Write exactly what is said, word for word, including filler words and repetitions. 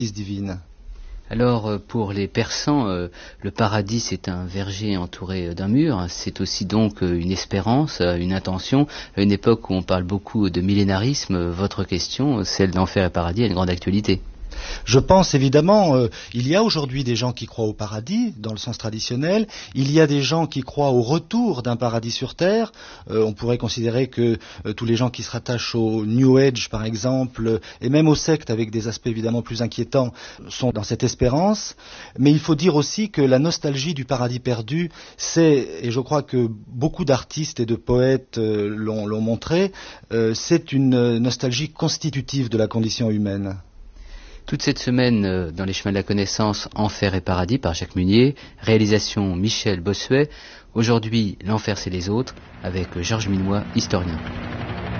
divine. Alors pour les Persans, le paradis c'est un verger entouré d'un mur, c'est aussi donc une espérance, une intention. À une époque où on parle beaucoup de millénarisme, votre question, celle d'enfer et paradis, a une grande actualité. Je pense évidemment, euh, il y a aujourd'hui des gens qui croient au paradis, dans le sens traditionnel. Il y a des gens qui croient au retour d'un paradis sur Terre. Euh, on pourrait considérer que euh, tous les gens qui se rattachent au New Age, par exemple, euh, et même aux sectes, avec des aspects évidemment plus inquiétants, sont dans cette espérance. Mais il faut dire aussi que la nostalgie du paradis perdu, c'est, et je crois que beaucoup d'artistes et de poètes euh, l'ont, l'ont montré, euh, c'est une nostalgie constitutive de la condition humaine. Toute cette semaine, dans les chemins de la connaissance, Enfer et paradis par Jacques Munier, réalisation Michel Bossuet. Aujourd'hui, l'enfer c'est les autres, avec Georges Minois, historien.